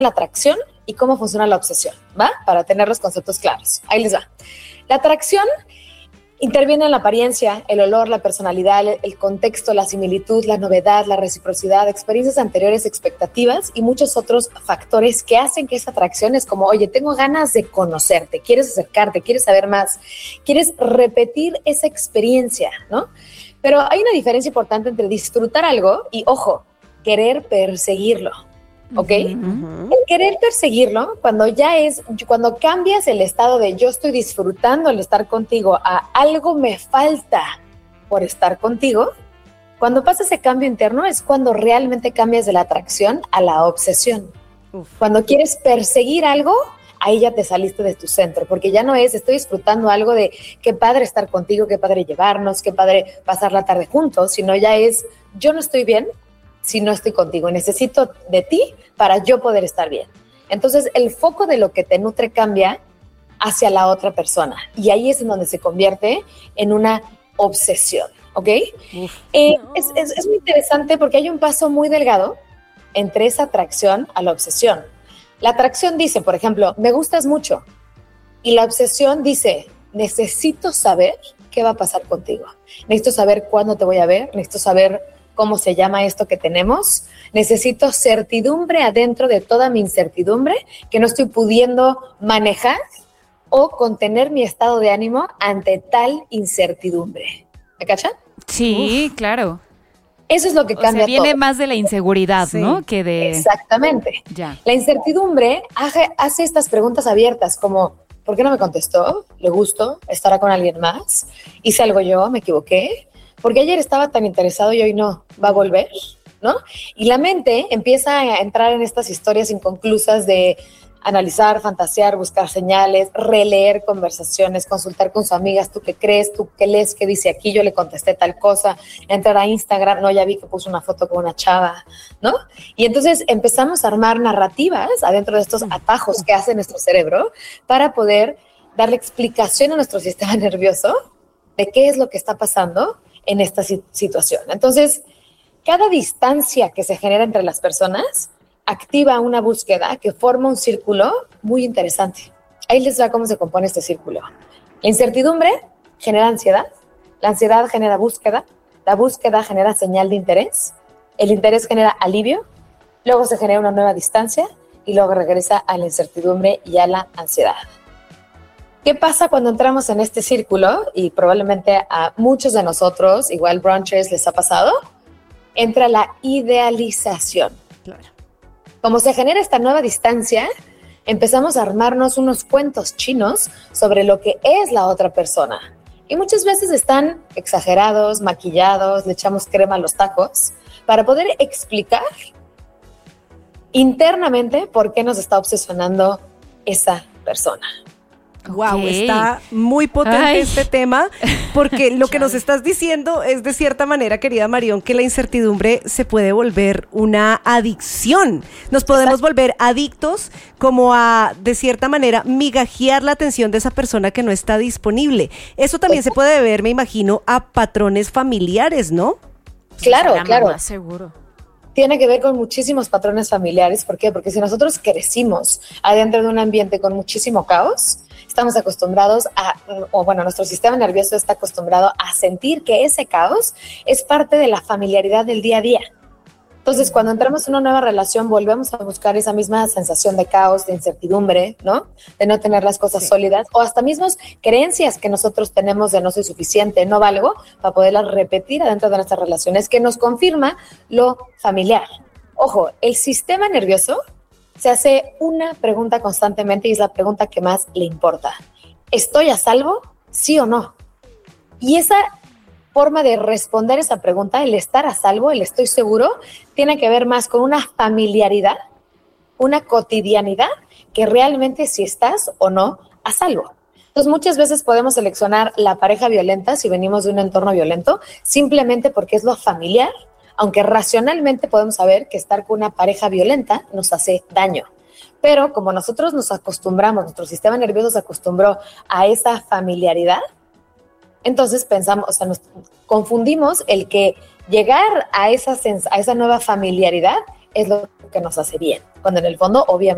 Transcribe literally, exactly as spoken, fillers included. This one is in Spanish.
la atracción y cómo funciona la obsesión, ¿va? Para tener los conceptos claros. Ahí les va. La atracción interviene en la apariencia, el olor, la personalidad, el contexto, la similitud, la novedad, la reciprocidad, experiencias anteriores, expectativas y muchos otros factores que hacen que esa atracción es como, oye, tengo ganas de conocerte, quieres acercarte, quieres saber más, quieres repetir esa experiencia, ¿no? Pero hay una diferencia importante entre disfrutar algo y, ojo, querer perseguirlo. ¿Ok? Uh-huh. El querer perseguirlo, cuando ya es, cuando cambias el estado de yo estoy disfrutando el estar contigo a algo me falta por estar contigo, cuando pasa ese cambio interno es cuando realmente cambias de la atracción a la obsesión. Uf. Cuando quieres perseguir algo, ahí ya te saliste de tu centro, porque ya no es estoy disfrutando algo de qué padre estar contigo, qué padre llevarnos, qué padre pasar la tarde juntos, sino ya es yo no estoy bien si no estoy contigo, necesito de ti para yo poder estar bien. Entonces, el foco de lo que te nutre cambia hacia la otra persona, y ahí es en donde se convierte en una obsesión, ¿ok? Eh, no. es, es, es muy interesante porque hay un paso muy delgado entre esa atracción a la obsesión. La atracción dice, por ejemplo, me gustas mucho, y la obsesión dice, necesito saber qué va a pasar contigo, necesito saber cuándo te voy a ver, necesito saber cómo se llama esto que tenemos, necesito certidumbre adentro de toda mi incertidumbre que no estoy pudiendo manejar o contener mi estado de ánimo ante tal incertidumbre. ¿Me cachan? Sí, Uf. claro. Eso es lo que cambia todo. O sea, viene todo. Más de la inseguridad, sí. ¿no? Que de... Exactamente. Ya. La incertidumbre hace, hace estas preguntas abiertas como, ¿por qué no me contestó? ¿Le gusto? ¿Estará con alguien más? ¿Hice algo yo? ¿Me equivoqué? Porque ayer estaba tan interesado y hoy no, ¿va a volver? ¿No? Y la mente empieza a entrar en estas historias inconclusas de analizar, fantasear, buscar señales, releer conversaciones, consultar con sus amigas, ¿tú qué crees? ¿Tú qué lees? ¿Qué dice aquí? Yo le contesté tal cosa, entrar a Instagram, no, ya vi que puso una foto con una chava, ¿no? Y entonces empezamos a armar narrativas adentro de estos atajos que hace nuestro cerebro para poder darle explicación a nuestro sistema nervioso de qué es lo que está pasando en esta situación. Entonces, cada distancia que se genera entre las personas activa una búsqueda que forma un círculo muy interesante. Ahí les va cómo se compone este círculo. La incertidumbre genera ansiedad, la ansiedad genera búsqueda, la búsqueda genera señal de interés, el interés genera alivio, luego se genera una nueva distancia y luego regresa a la incertidumbre y a la ansiedad. ¿Qué pasa cuando entramos en este círculo? Y probablemente a muchos de nosotros, igual brunchers, les ha pasado. Entra la idealización. Claro. Como se genera esta nueva distancia, empezamos a armarnos unos cuentos chinos sobre lo que es la otra persona. Y muchas veces están exagerados, maquillados, le echamos crema a los tacos, para poder explicar internamente por qué nos está obsesionando esa persona. Wow, okay. Está muy potente Ay. este tema, porque lo que nos estás diciendo es de cierta manera, querida Marión, que la incertidumbre se puede volver una adicción. Nos podemos Exacto. volver adictos como a, de cierta manera, migajear la atención de esa persona que no está disponible. Eso también Exacto. se puede deber, me imagino, a patrones familiares, ¿no? Claro, claro. Más seguro. Tiene que ver con muchísimos patrones familiares. ¿Por qué? Porque si nosotros crecimos adentro de un ambiente con muchísimo caos, estamos acostumbrados a, o bueno, nuestro sistema nervioso está acostumbrado a sentir que ese caos es parte de la familiaridad del día a día. Entonces, cuando entramos en una nueva relación, volvemos a buscar esa misma sensación de caos, de incertidumbre, ¿no? De no tener las cosas sí. sólidas, o hasta mismas creencias que nosotros tenemos de no soy suficiente, no valgo, para poderlas repetir adentro de nuestras relaciones, que nos confirma lo familiar. Ojo, el sistema nervioso se hace una pregunta constantemente y es la pregunta que más le importa. ¿Estoy a salvo? ¿Sí o no? Y esa forma de responder esa pregunta, el estar a salvo, el estoy seguro, tiene que ver más con una familiaridad, una cotidianidad, que realmente si estás o no a salvo. Entonces, muchas veces podemos seleccionar la pareja violenta si venimos de un entorno violento, simplemente porque es lo familiar, aunque racionalmente podemos saber que estar con una pareja violenta nos hace daño. Pero como nosotros nos acostumbramos, nuestro sistema nervioso se acostumbró a esa familiaridad, entonces pensamos, o sea, nos confundimos el que llegar a esa, sens- a esa nueva familiaridad es lo que nos hace bien, cuando en el fondo, obviamente,